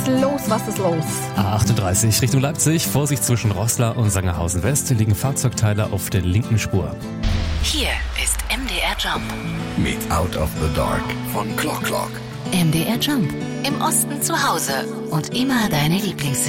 los? Was ist los? A38 Richtung Leipzig. Vorsicht zwischen Roßla und Sangerhausen West. Liegen Fahrzeugteile auf der linken Spur. Hier ist MDR Jump. Mit Out of the Dark von Clock Clock. MDR Jump. Im Osten zu Hause und immer deine Lieblingssendung.